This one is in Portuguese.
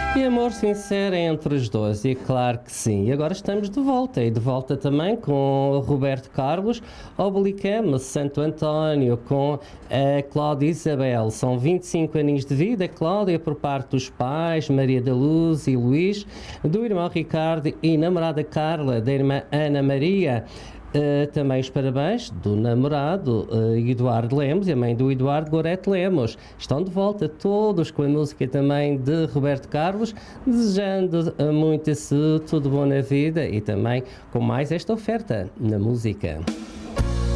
E amor sincero entre os dois, e claro que sim. E agora estamos de volta, e de volta também com o Roberto Carlos, Obelicam, Santo António, com a Cláudia Isabel. São 25 aninhos de vida, Cláudia, por parte dos pais, Maria da Luz e Luís, do irmão Ricardo e namorada Carla, da irmã Ana Maria. Também os parabéns do namorado Eduardo Lemos e a mãe do Eduardo, Gorete Lemos. Estão de volta todos com a música também de Roberto Carlos, desejando muito tudo bom na vida e também com mais esta oferta na música.